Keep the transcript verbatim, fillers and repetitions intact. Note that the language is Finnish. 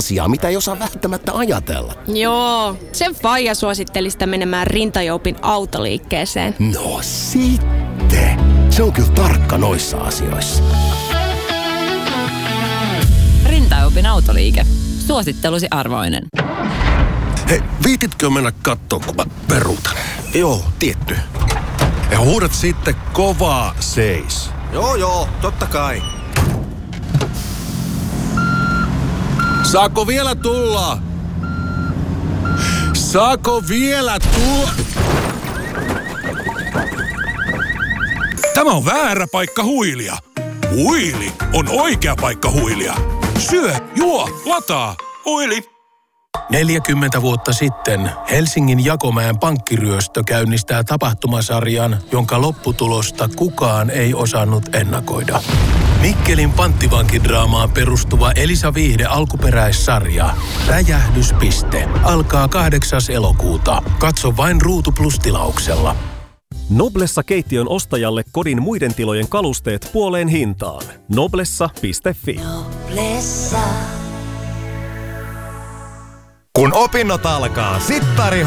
asiaa, mitä ei osaa välttämättä ajatella. Joo, sen faija suositteli sitä menemään Rintajoupin autoliikkeeseen. No sitten. Se on kyllä tarkka noissa asioissa. Rintajoupin autoliike. Suosittelusi arvoinen. Hei, viititkö mennä kattoo, kun mä peruutan? Joo, tietty. Ja huudat sitten kovaa seis. Joo, joo, totta kai. Saako vielä tulla? Saako vielä tulla? Tämä on väärä paikka huilia. Huili on oikea paikka huilia. Syö, juo, lataa. Huili. neljäkymmentä vuotta sitten Helsingin Jakomäen pankkiryöstö käynnistää tapahtumasarjan, jonka lopputulosta kukaan ei osannut ennakoida. Mikkelin panttivankidraamaan perustuva Elisa Viihde alkuperäissarja Räjähdyspiste alkaa kahdeksas elokuuta. Katso vain Ruutu Plus-tilauksella. Noblessa keittiön ostajalle kodin muiden tilojen kalusteet puoleen hintaan. Noblessa piste fi. Noblessa. Kun opinnot alkaa, Sittari